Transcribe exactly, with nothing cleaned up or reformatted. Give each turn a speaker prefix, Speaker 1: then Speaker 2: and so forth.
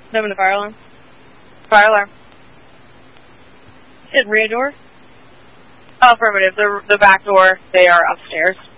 Speaker 1: Open the fire alarm.
Speaker 2: Fire alarm.
Speaker 1: Hit rear door.
Speaker 2: Oh, affirmative. The, the back door, they are upstairs.